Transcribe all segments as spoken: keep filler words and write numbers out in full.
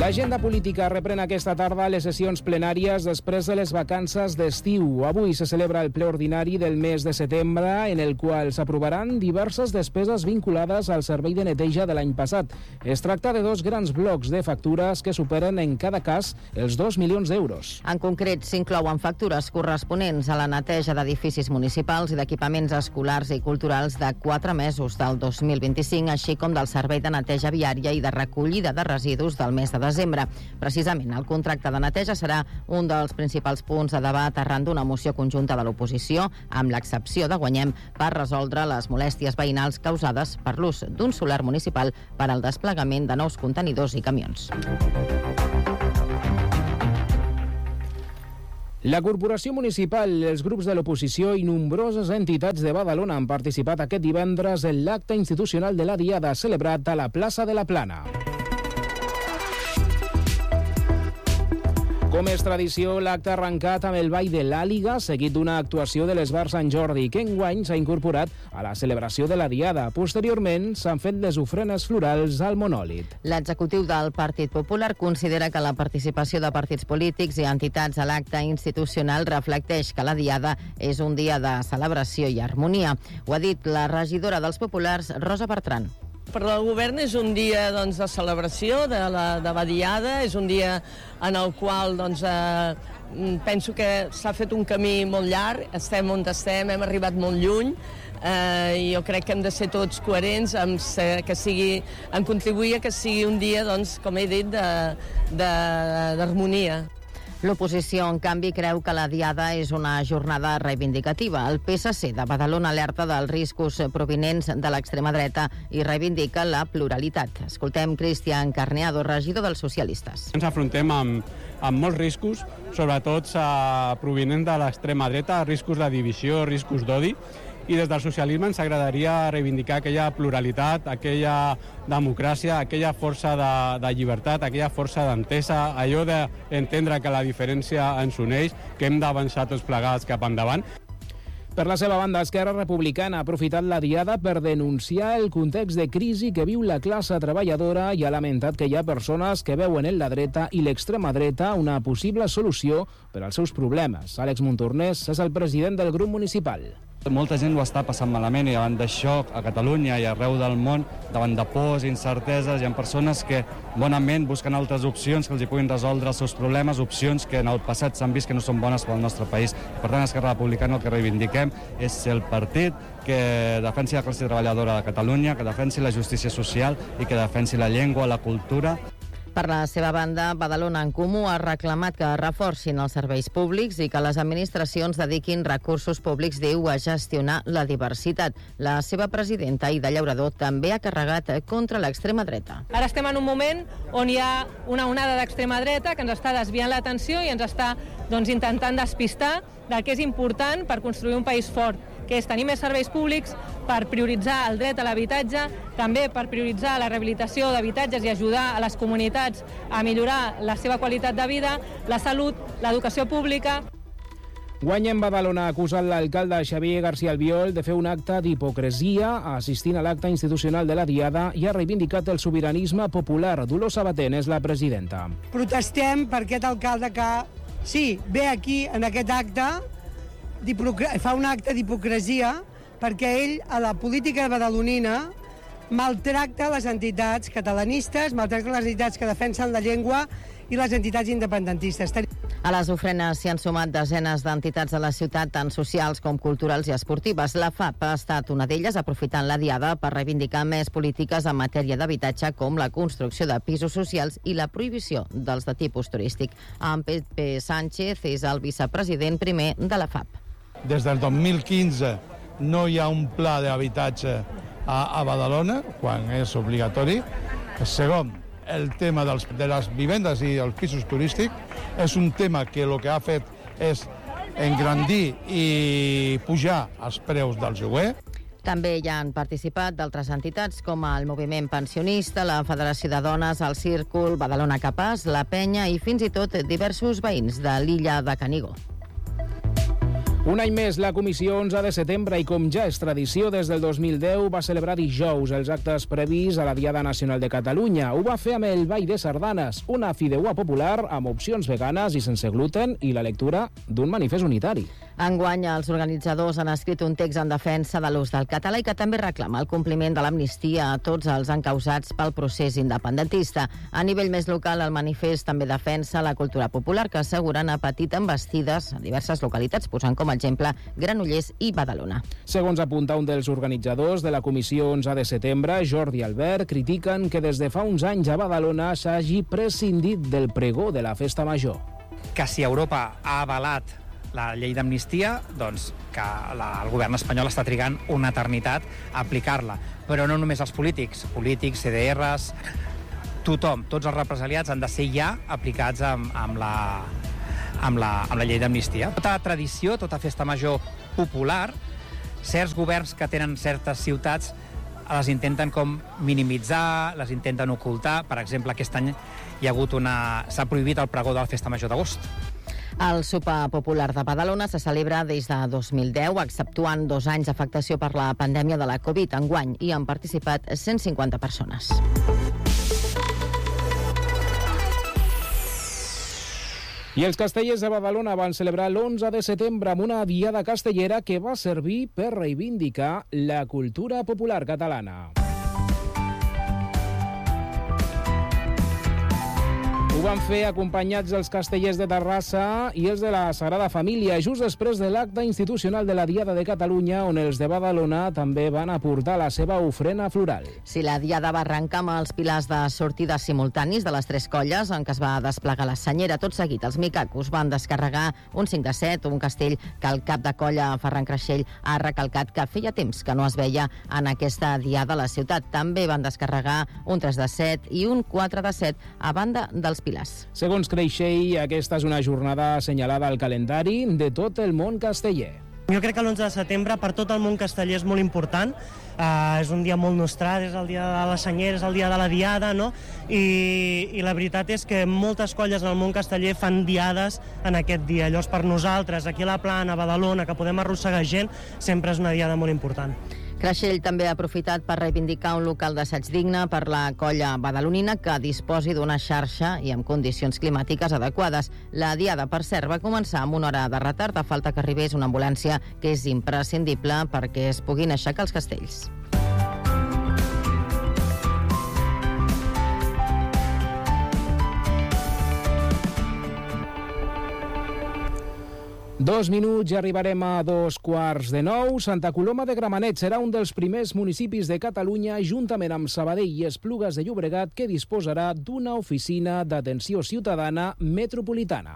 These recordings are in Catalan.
L'agenda política reprèn aquesta tarda les sessions plenàries després de les vacances d'estiu. Avui se celebra el ple ordinari del mes de setembre, en el qual s'aprovaran diverses despeses vinculades al servei de neteja de l'any passat. Es tracta de dos grans blocs de factures que superen en cada cas els dos milions d'euros. En concret, s'inclouen factures corresponents a la neteja d'edificis municipals i d'equipaments escolars i culturals de quatre mesos del dos mil vint-i-cinc, així com del servei de neteja viària i de recollida de residus del mes de desembre. Precisament, el contracte de neteja serà un dels principals punts de debat arran d'una moció conjunta de l'oposició, amb l'excepció de Guanyem, per resoldre les molèsties veïnals causades per l'ús d'un solar municipal per al desplegament de nous contenidors i camions. La corporació municipal, els grups de l'oposició i nombroses entitats de Badalona han participat aquest divendres en l'acte institucional de la Diada celebrat a la plaça de la Plana. Com és tradició, l'acte ha arrencat amb el ball de l'Àliga, seguit d'una actuació de l'Esbar Sant Jordi, que enguany s'ha incorporat a la celebració de la Diada. Posteriorment, s'han fet les ofrenes florals al monòlit. L'executiu del Partit Popular considera que la participació de partits polítics i entitats a l'acte institucional reflecteix que la Diada és un dia de celebració i harmonia. Ho ha dit la regidora dels Populars, Rosa Bertran. Per al govern és un dia doncs, de celebració de la, de la Diada, és un dia en el qual doncs, eh, penso que s'ha fet un camí molt llarg, estem on estem, hem arribat molt lluny, eh, i jo crec que hem de ser tots coherents amb ser, que sigui, en contribuir a que sigui un dia, doncs, com he dit, d'harmonia. L'oposició, en canvi, creu que la Diada és una jornada reivindicativa. El P S C de Badalona alerta dels riscos provinents de l'extrema dreta i reivindica la pluralitat. Escoltem Cristian Carneado, regidor dels socialistes. Ens afrontem amb, amb molts riscos, sobretot eh, provinents de l'extrema dreta, riscos de divisió, riscos d'odi, i des del socialisme ens agradaria reivindicar aquella pluralitat, aquella democràcia, aquella força de, de llibertat, aquella força d'entesa, allò d'entendre que la diferència ens uneix, que hem d'avançar tots plegats cap endavant. Per la seva banda, Esquerra Republicana ha aprofitat la Diada per denunciar el context de crisi que viu la classe treballadora i ha lamentat que hi ha persones que veuen en la dreta i l'extrema dreta una possible solució per als seus problemes. Àlex Montornès és el president del grup municipal. Molta gent ho està passant malament i davant d'això a Catalunya i arreu del món, davant de pors i incerteses, hi ha persones que bonament busquen altres opcions que els hi puguin resoldre els seus problemes, opcions que en el passat s'han vist que no són bones pel nostre país. Per tant, Esquerra Republicana el que reivindiquem és ser el partit que defensi la classe treballadora de Catalunya, que defensi la justícia social i que defensi la llengua, la cultura. Per la seva banda, Badalona en Comú ha reclamat que reforcin els serveis públics i que les administracions dediquin recursos públics, diu, a gestionar la diversitat. La seva presidenta, Aida Llaurador, també ha carregat contra l'extrema dreta. Ara estem en un moment on hi ha una onada d'extrema dreta que ens està desviant l'atenció i ens està doncs, intentant despistar del que és important per construir un país fort, que és tenir més serveis públics, per prioritzar el dret a l'habitatge, també per prioritzar la rehabilitació d'habitatges i ajudar a les comunitats a millorar la seva qualitat de vida, la salut, l'educació pública. Guanyem Badalona ha acusat l'alcalde Xavier García Albiol de fer un acte d'hipocresia assistint a l'acte institucional de la Diada i ha reivindicat el sobiranisme popular. Dolors Sabater és la presidenta. Protestem per aquest alcalde que, sí, ve aquí en aquest acte, fa un acte d'hipocresia perquè ell, a la política badalonina, maltracta les entitats catalanistes, maltracta les entitats que defensen la llengua i les entitats independentistes. A les ofrenes s'hi han sumat desenes d'entitats de la ciutat, tant socials com culturals i esportives. La F A P ha estat una d'elles, aprofitant la Diada per reivindicar més polítiques en matèria d'habitatge, com la construcció de pisos socials i la prohibició dels de tipus turístic. En Pepe Sánchez és el vicepresident primer de la F A P. Des del dos mil quinze no hi ha un pla d'habitatge a, a Badalona, quan és obligatori. Segon, el tema dels, de les vivendes i els pisos turístics és un tema que el que ha fet és engrandir i pujar els preus del lloguer. També hi han participat d'altres entitats com el Moviment Pensionista, la Federació de Dones, el Círcul, Badalona Capaç, la Penya i fins i tot diversos veïns de l'illa de Canigó. Un any més, la Comissió onze de setembre i com ja és tradició des del dos mil deu va celebrar dijous els actes previs a la Diada Nacional de Catalunya. Ho va fer amb el Ball de Sardanes, una fideuà popular amb opcions veganes i sense gluten i la lectura d'un manifest unitari. Enguany, els organitzadors han escrit un text en defensa de l'ús del català i que també reclama el compliment de l'amnistia a tots els encausats pel procés independentista. A nivell més local, el manifest també defensa la cultura popular, que asseguren ha patit embestides a diverses localitats, posant com a exemple Granollers i Badalona. Segons apunta un dels organitzadors de la Comissió onze de setembre, Jordi Albert, critiquen que des de fa uns anys a Badalona s'hagi prescindit del pregó de la festa major. Que si Europa ha avalat la llei d'amnistia, doncs que la, el govern espanyol està trigant una eternitat a aplicar-la. Però no només els polítics, polítics, C D Rs, tothom, tots els represaliats han de ser ja aplicats amb, amb, la, amb, la, amb la llei d'amnistia. Tota tradició, tota festa major popular, certs governs que tenen certes ciutats les intenten com minimitzar, les intenten ocultar. Per exemple, aquest any hi ha hagut una... s'ha prohibit el pregó de la festa major d'agost. El sopar popular de Badalona se celebra des de dos mil deu, exceptuant dos anys d'afectació per la pandèmia de la Covid. Enguany hi han participat cent cinquanta persones. I els castellers de Badalona van celebrar l'onze de setembre amb una diada castellera que va servir per reivindicar la cultura popular catalana. Ho van fer acompanyats dels castellers de Terrassa i els de la Sagrada Família, just després de l'acte institucional de la Diada de Catalunya, on els de Badalona també van aportar la seva ofrena floral. Sí, la Diada va arrencar amb els pilars de sortida simultanis de les tres colles en què es va desplegar la senyera. Tot seguit, els micacos van descarregar un cinc de set, un castell que el cap de colla, Ferran Creixell, ha recalcat que feia temps que no es veia en aquesta Diada a la ciutat. També van descarregar un tres de set i un quatre de set a banda dels pilars. Segons Creixell, aquesta és una jornada assenyalada al calendari de tot el món casteller. Jo crec que l'onze de setembre per tot el món casteller és molt important. Uh, és un dia molt nostrat, és el dia de la senyera, és el dia de la diada, no? I, i la veritat és que moltes colles en el món casteller fan diades en aquest dia. Llavors, per nosaltres, aquí a la Plana, a Badalona, que podem arrossegar gent, sempre és una diada molt important. Creixell també ha aprofitat per reivindicar un local d'assaig digne per la colla badalonina que disposi d'una xarxa i amb condicions climàtiques adequades. La diada, per cert, va començar amb una hora de retard a falta que arribés una ambulància que és imprescindible perquè es puguin aixecar els castells. Dos minuts i arribarem a dos quarts de nou. Santa Coloma de Gramenet serà un dels primers municipis de Catalunya, juntament amb Sabadell i Esplugues de Llobregat, que disposarà d'una oficina d'atenció ciutadana metropolitana.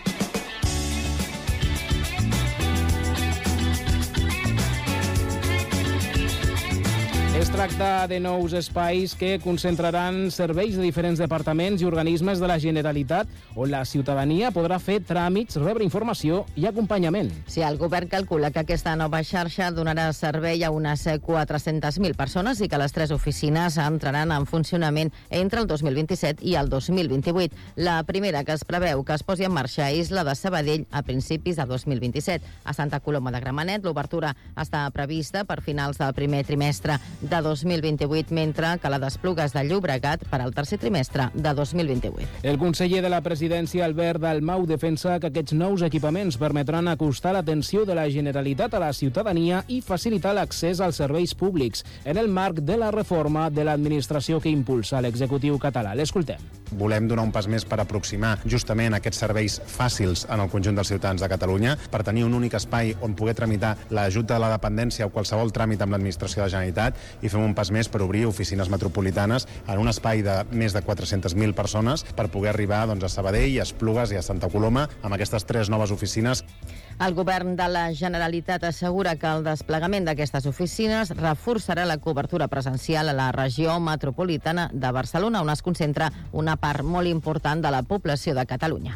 Es tracta de nous espais que concentraran serveis de diferents departaments i organismes de la Generalitat, on la ciutadania podrà fer tràmits, rebre informació i acompanyament. Sí, el govern calcula que aquesta nova xarxa donarà servei a unes quatre-centes mil persones i que les tres oficines entraran en funcionament entre el dos mil vint-i-set i el dos mil vint-i-vuit. La primera que es preveu que es posi en marxa és la de Sabadell a principis de dos mil vint-i-set. A Santa Coloma de Gramenet l'obertura està prevista per finals del primer trimestre de dos mil vint-i-vuit, mentre que la d'Esplugues de Llobregat per al tercer trimestre de dos mil vint-i-vuit. El conseller de la presidència, Albert Dalmau, defensa que aquests nous equipaments permetran acostar l'atenció de la Generalitat a la ciutadania i facilitar l'accés als serveis públics en el marc de la reforma de l'administració que impulsa l'executiu català. L'escoltem. Volem donar un pas més per aproximar justament aquests serveis fàcils en el conjunt dels ciutadans de Catalunya, per tenir un únic espai on poder tramitar l'ajut de la dependència o qualsevol tràmit amb l'administració de la Generalitat, i fem un pas més per obrir oficines metropolitanes en un espai de més de quatre-centes mil persones per poder arribar doncs, a Sabadell, a Esplugues i a Santa Coloma amb aquestes tres noves oficines. El govern de la Generalitat assegura que el desplegament d'aquestes oficines reforçarà la cobertura presencial a la regió metropolitana de Barcelona, on es concentra una part molt important de la població de Catalunya.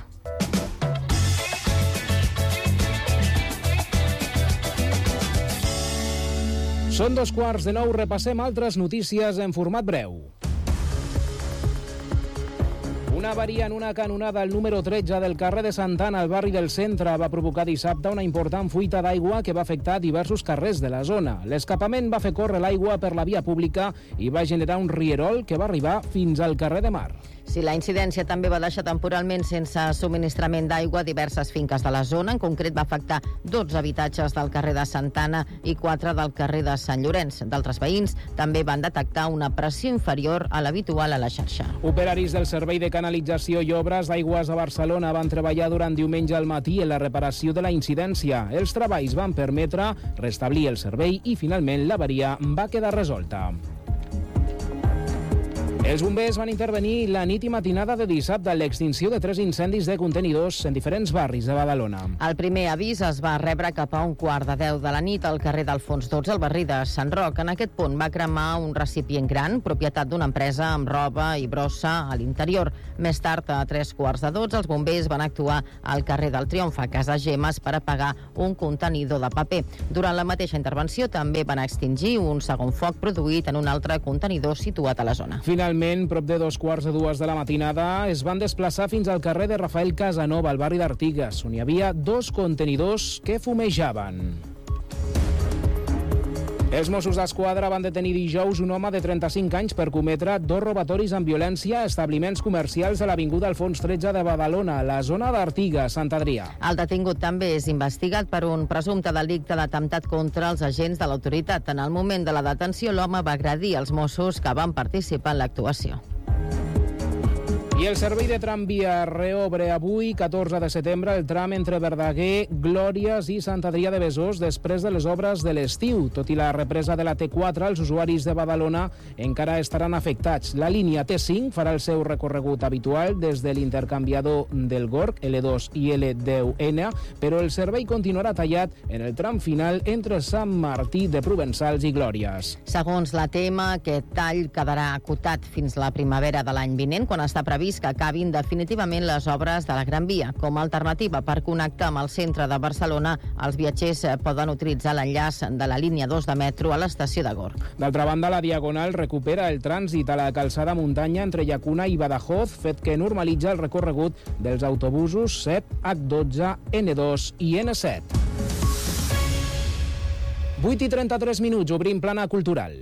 Són dos quarts de nou, repassem altres notícies en format breu. Una avaria en una canonada al número tretze del carrer de Santana, al barri del Centre, va provocar dissabte una important fuita d'aigua que va afectar diversos carrers de la zona. L'escapament va fer córrer l'aigua per la via pública i va generar un rierol que va arribar fins al carrer de Mar. Sí, la incidència també va deixar temporalment sense subministrament d'aigua diverses finques de la zona. En concret, va afectar dotze habitatges del carrer de Santana i quatre del carrer de Sant Llorenç. D'altres veïns també van detectar una pressió inferior a l'habitual a la xarxa. Operaris del Servei de Canalització i Obres d'Aigües de Barcelona van treballar durant diumenge al matí en la reparació de la incidència. Els treballs van permetre restablir el servei i, finalment, l'avaria va quedar resolta. Els bombers van intervenir la nit i matinada de dissabte en l'extinció de tres incendis de contenidors en diferents barris de Badalona. El primer avís es va rebre cap a un quart de deu de la nit al carrer d'Alfons dotze, al barri de Sant Roc. En aquest punt va cremar un recipient gran, propietat d'una empresa amb roba i brossa a l'interior. Més tard, a tres quarts de dotze, els bombers van actuar al carrer del Triomf, a Casa Gemes, per apagar un contenidor de paper. Durant la mateixa intervenció també van extingir un segon foc produït en un altre contenidor situat a la zona. Finalment, prop de dos quarts de dues de la matinada, es van desplaçar fins al carrer de Rafael Casanova, al barri d'Artigues, on hi havia dos contenidors que fumejaven. Els Mossos d'Esquadra van detenir dijous un home de trenta-cinc anys per cometre dos robatoris amb violència a establiments comercials de l'avinguda Alfons tretze de Badalona, a la zona d'Artigas, Sant Adrià. El detingut també és investigat per un presumpte delicte d'atemptat contra els agents de l'autoritat. En el moment de la detenció, l'home va agredir els Mossos que van participar en l'actuació. I el servei de tramvia reobre avui, catorze de setembre, el tram entre Verdaguer, Glòries i Sant Adrià de Besòs després de les obres de l'estiu. Tot i la represa de la T quatre, els usuaris de Badalona encara estaran afectats. La línia T cinc farà el seu recorregut habitual des de l'intercanviador del Gorg, L dos i L deu N, però el servei continuarà tallat en el tram final entre Sant Martí de Provençals i Glòries. Segons l'A T M, aquest tall quedarà acotat fins la primavera de l'any vinent, quan està previst que acabin definitivament les obres de la Gran Via. Com a alternativa per connectar amb el centre de Barcelona, els viatgers poden utilitzar l'enllaç de la línia dos de metro a l'estació de Gorg. D'altra banda, la Diagonal recupera el trànsit a la calçada muntanya entre Llacuna i Badajoz, fet que normalitza el recorregut dels autobusos set, H dotze, N dos i N set. vuit i trenta-tres minuts, obrim plana cultural.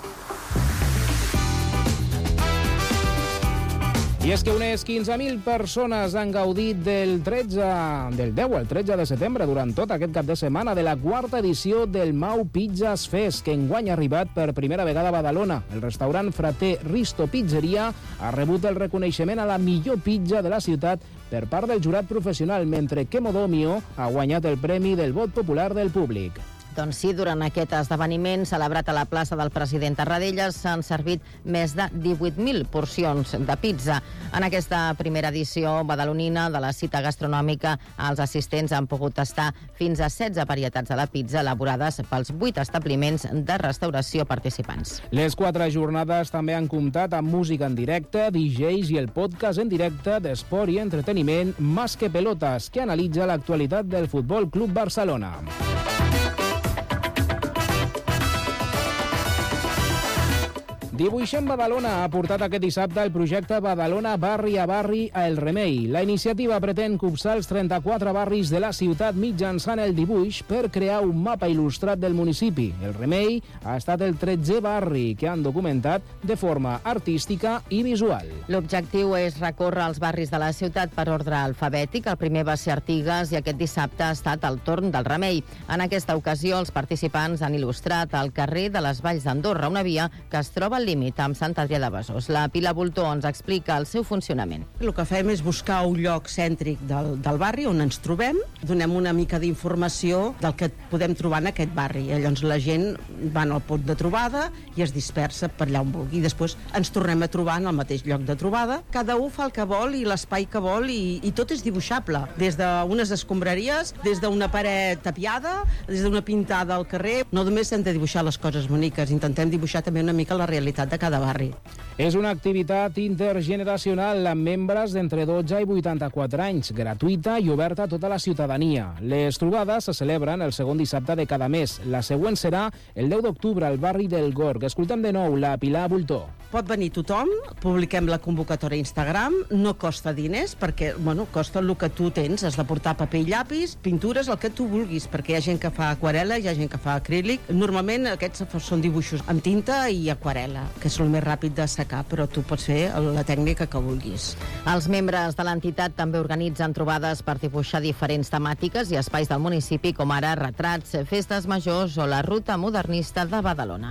I és que unes quinze mil persones han gaudit del tretze, del deu al tretze de setembre durant tot aquest cap de setmana de la quarta edició del Mau Pizzas Fest, que enguany ha arribat per primera vegada a Badalona. El restaurant Frater Risto Pizzeria ha rebut el reconeixement a la millor pizza de la ciutat per part del jurat professional, mentre que Modomio ha guanyat el premi del vot popular del públic. Doncs sí, durant aquest esdeveniment celebrat a la plaça del President Tarradellas s'han servit més de divuit mil porcions de pizza. En aquesta primera edició badalonina de la cita gastronòmica, els assistents han pogut tastar fins a setze varietats de la pizza elaborades pels vuit establiments de restauració participants. Les quatre jornades també han comptat amb música en directe, D Js i el podcast en directe d'esport i entreteniment Más que Pelotas, que analitza l'actualitat del Futbol Club Barcelona. Dibuixem Badalona ha portat aquest dissabte el projecte Badalona Barri a Barri a El Remei. La iniciativa pretén copsar els trenta-quatre barris de la ciutat mitjançant el dibuix per crear un mapa il·lustrat del municipi. El Remei ha estat el tretzè barri que han documentat de forma artística i visual. L'objectiu és recórrer els barris de la ciutat per ordre alfabètic. El primer va ser Artigues i aquest dissabte ha estat el torn del Remei. En aquesta ocasió, els participants han il·lustrat el carrer de les Valls d'Andorra, una via que es troba al límit amb Sant Adrià de Besòs. La Pilar Voltó ens explica el seu funcionament. El que fem és buscar un lloc cèntric del, del barri on ens trobem, donem una mica d'informació del que podem trobar en aquest barri. I llavors la gent va al punt de trobada i es dispersa per allà on vulgui. I després ens tornem a trobar en el mateix lloc de trobada. Cada un fa el que vol i l'espai que vol i, i tot és dibuixable. Des d'unes escombraries, des d'una paret tapiada, des d'una pintada al carrer. No només hem de dibuixar les coses boniques, intentem dibuixar també una mica la realitat realitat de cada barri. És una activitat intergeneracional amb membres d'entre dotze i vuitanta-quatre anys, gratuïta i oberta a tota la ciutadania. Les trobades se celebren el segon dissabte de cada mes. La següent serà el deu d'octubre al barri del Gorg. Escoltem de nou la Pilar Bultó. Pot venir tothom, publiquem la convocatòria a Instagram, no costa diners, perquè, bueno, costa el que tu tens, has de portar paper i llapis, pintures, el que tu vulguis, perquè hi ha gent que fa aquarel·la, hi ha gent que fa acrílic. Normalment aquests són dibuixos amb tinta i aquarel·la, que és el més ràpid de secar, però tu pots fer la tècnica que vulguis. Els membres de l'entitat també organitzen trobades per dibuixar diferents temàtiques i espais del municipi, com ara retrats, festes majors o la ruta modernista de Badalona.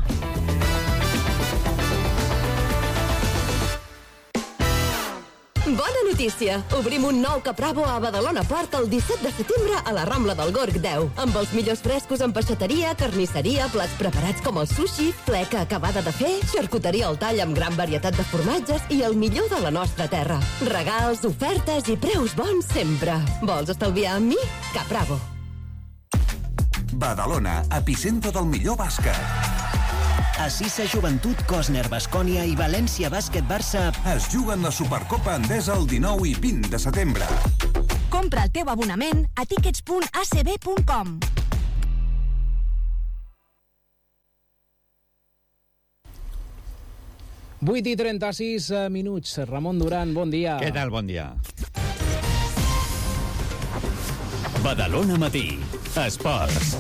Bona notícia! Obrim un nou Capravo a Badalona Port el disset de setembre a la Rambla del Gorg deu, amb els millors frescos en peixateria, carnisseria, plats preparats com el sushi, fleca acabada de fer, xarcuteria al tall amb gran varietat de formatges i el millor de la nostra terra. Regals, ofertes i preus bons sempre. Vols estalviar amb mi? Capravo. Badalona, epicentro del millor bàsquet. A Sisa Joventut, Cosner, Baskonia i València Bàsquet Barça es juguen la Supercopa Endesa el dinou i vint de setembre. Compra el teu abonament a tickets punt a c b punt com. vuit i trenta-sis minuts. Ramon Duran, bon dia. Què tal? Bon dia. Badalona Matí. Esports.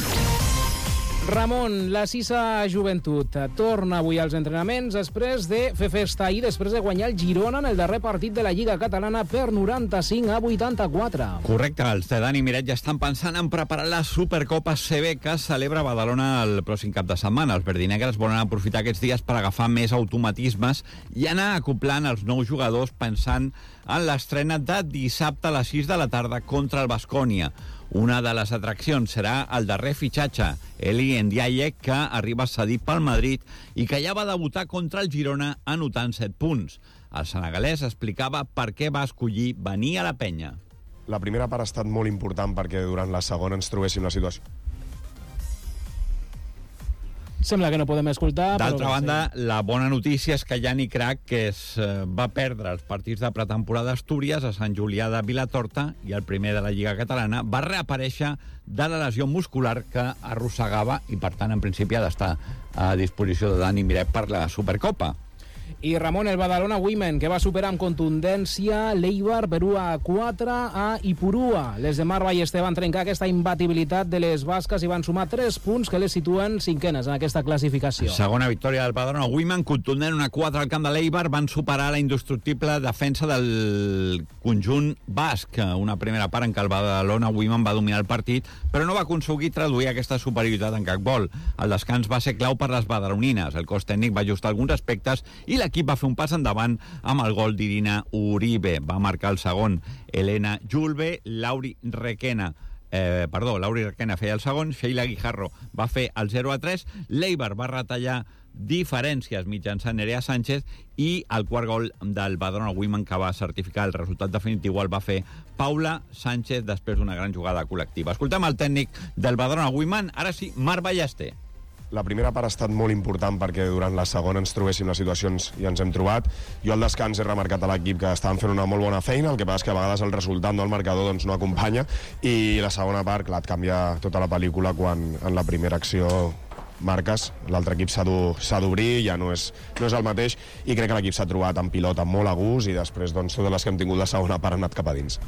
Ramon, la Sisa Joventut torna avui als entrenaments després de fer festa i després de guanyar el Girona en el darrer partit de la Lliga Catalana per noranta-cinc a vuitanta-quatre. Correcte, els de Dani Miret ja estan pensant en preparar la Supercopa C B que celebra Badalona el pròxim cap de setmana. Els verdinegres volen aprofitar aquests dies per agafar més automatismes i anar acoplant els nous jugadors pensant en l'estrena de dissabte a les sis de la tarda contra el Baskonia. Una de les atraccions serà el darrer fitxatge, Eli Ndiaye, que arriba cedit pel Madrid i que ja va debutar contra el Girona anotant set punts. El senegalès explicava per què va escollir venir a la penya. La primera part ha estat molt important perquè durant la segona ens trobéssim la situació. Sembla que no podem escoltar... D'altra però... banda, sí. La bona notícia és que Yannick Crac, que es eh, va perdre els partits de pretemporada d'Astúries a Sant Julià de Vilatorta i el primer de la Lliga Catalana, va reaparèixer de la lesió muscular que arrossegava i, per tant, en principi ha d'estar a disposició de Dani Miret per la Supercopa. I Ramon, el Badalona Women, que va superar amb contundència l'Eibar per u a quatre a Ipurua. Les de Marva i Este van trencar aquesta imbatibilitat de les basques i van sumar tres punts que les situen cinquenes en aquesta classificació. Segona victòria del Badalona Women, contundent, una quatre al camp de l'Eibar, van superar la indestructible defensa del conjunt basc. Una primera part en què el Badalona Women va dominar el partit, però no va aconseguir traduir aquesta superioritat en cap gol. El descans va ser clau per les badalonines. El cos tècnic va ajustar alguns aspectes i la l'equip va fer un pas endavant amb el gol d'Irina Uribe. Va marcar el segon Elena Julve, Lauri Requena eh, perdó, Lauri Requena feia el segon, Sheila Guijarro va fer el zero a tres, l'Eibar va retallar diferències mitjançant Nerea Sánchez i el quart gol del Badalona Women que va certificar el resultat definitiu el va fer Paula Sánchez després d'una gran jugada col·lectiva. Escoltem el tècnic del Badalona Women, ara sí, Marc Ballester. La primera part ha estat molt important perquè durant la segona ens trobéssim les situacions i ens hem trobat. Jo al descans he remarcat a l'equip que estaven fent una molt bona feina, el que passa és que a vegades el resultat, no el marcador, doncs no acompanya, i la segona part, clar, et canvia tota la pel·lícula quan en la primera acció marques, l'altre equip s'ha d'obrir, ja no és, no és el mateix, i crec que l'equip s'ha trobat en pilota molt a gust i després doncs, totes les que hem tingut la segona part han anat cap a dins.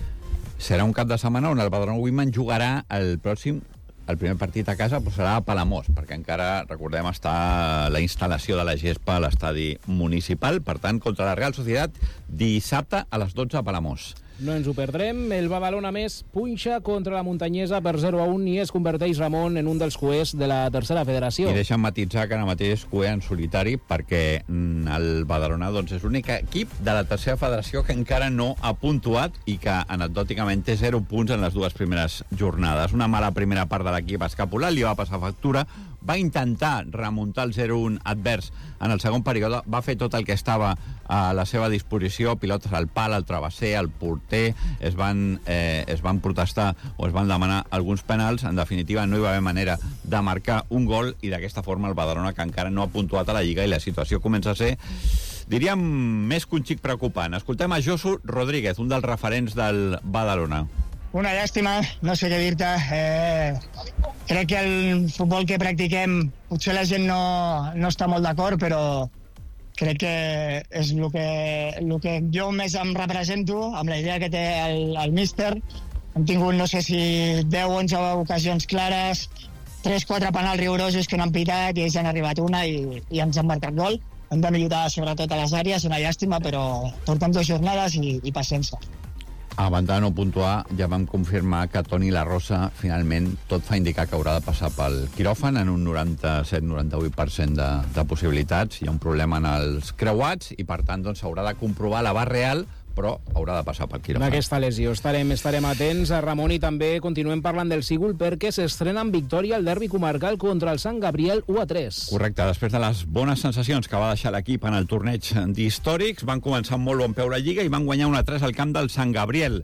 Serà un cap de setmana on el Badalona Women jugarà el pròxim el primer partit a casa pues, serà a Palamós, perquè encara, recordem, està la instal·lació de la gespa a l'estadi municipal. Per tant, contra la Real Societat, dissabte a les dotze a Palamós. No ens ho perdrem. El Badalona més punxa contra la Muntanyesa per zero a un i es converteix, Ramon, en un dels cuers de la tercera federació. I deixa'm matitzar que ara mateix és cuer en solitari perquè el Badalona doncs, és l'únic equip de la tercera federació que encara no ha puntuat i que anecdòticament té zero punts en les dues primeres jornades. Una mala primera part de l'equip escapulat li va passar factura, va intentar remuntar el zero un advers en el segon període, va fer tot el que estava a la seva disposició, pilotes al pal, al travesser, al porter, es van, eh, es van protestar o es van demanar alguns penals, en definitiva no hi va haver manera de marcar un gol i d'aquesta forma el Badalona, que encara no ha puntuat a la Lliga, i la situació comença a ser, diríem, més que un xic preocupant. Escoltem a Josu Rodríguez, un dels referents del Badalona. Una llàstima, no sé què dir-te. Eh, crec que el futbol que practiquem, potser la gent no, no està molt d'acord, però crec que és el que, el que jo més em represento, amb la idea que té el, el míster. Hem tingut, no sé si deu o onze ocasions clares, tres quatre penals rigorosos que no han pitat i ells han arribat una i, i ens han marcat gol. Hem de millorar sobretot a les àrees, una llàstima, però portem dues jornades i, i paciència. A banda de no puntuar, ja vam confirmar que Toni La Rosa, finalment, tot fa indicar que haurà de passar pel quiròfan en un noranta-set noranta-vuit per cent de, de possibilitats. Hi ha un problema en els creuats i, per tant, doncs, s'haurà de comprovar l'abast real, però haurà de passar pel quiròfan. En aquesta lesió estarem, estarem atents a Ramon, i també continuem parlant del Sigul perquè s'estrena en victòria el derbi comarcal contra el Sant Gabriel u a tres. Correcte, després de les bones sensacions que va deixar l'equip en el torneig d'històrics, van començar amb molt bon peu la Lliga i van guanyar un a tres al camp del Sant Gabriel.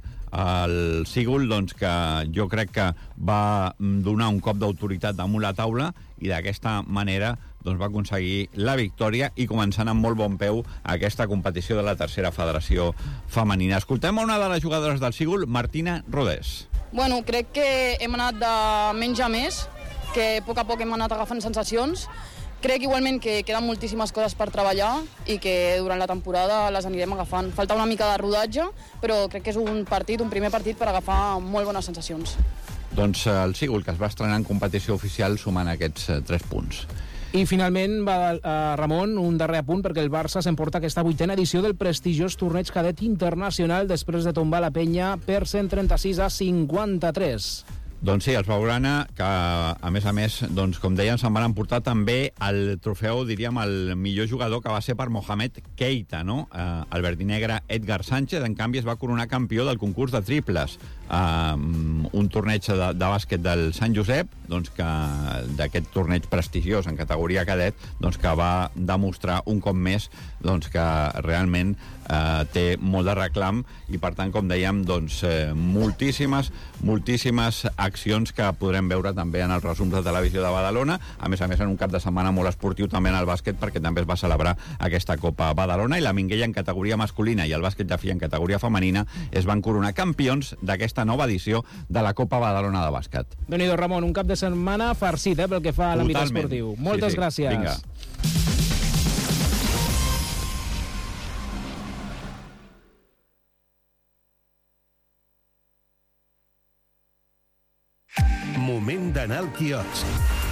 El Sigul, doncs, que jo crec que va donar un cop d'autoritat damunt la taula i d'aquesta manera doncs, va aconseguir la victòria i començant amb molt bon peu aquesta competició de la tercera federació femenina. Escoltem a una de les jugadores del Sigul, Martina Rodés. Bueno, crec que hem anat de menys a més, que a poc a poc hem anat agafant sensacions. Crec igualment que queden moltíssimes coses per treballar i que durant la temporada les anirem agafant. Falta una mica de rodatge, però crec que és un partit, un primer partit per agafar molt bones sensacions. Doncs el Sigul, que es va estrenar en competició oficial, sumant aquests eh, tres punts. I finalment, va, uh, Ramon, un darrer apunt, perquè el Barça s'emporta aquesta vuitena edició del prestigiós torneig cadet internacional després de tombar la penya per cent trenta-sis a cinquanta-tres. Doncs sí, els Blaugrana, que a més a més, doncs, com deien, se'n van emportar també el trofeu, diríem, el millor jugador, que va ser per Mohamed Keita, no? Eh, el verdinegre Edgar Sánchez, en canvi, es va coronar campió del concurs de triples. Eh, un torneig de, de bàsquet del Sant Josep, doncs, que d'aquest torneig prestigiós en categoria cadet, doncs, que va demostrar un cop més doncs, que realment eh, té molt de reclam i, per tant, com dèiem, doncs, eh, moltíssimes, moltíssimes accions que podrem veure també en els resums de televisió de Badalona, a més a més en un cap de setmana molt esportiu també en el bàsquet, perquè també es va celebrar aquesta Copa Badalona, i la Minguella en categoria masculina i el bàsquet de Fia en categoria femenina es van coronar campions d'aquesta nova edició de la Copa Badalona de bàsquet. Déu-n'hi-do, Ramon, un cap de setmana farcit, eh, pel que fa a l'àmbit esportiu. Moltes sí, sí. gràcies. Vinga. Moment d'anar al quiosc.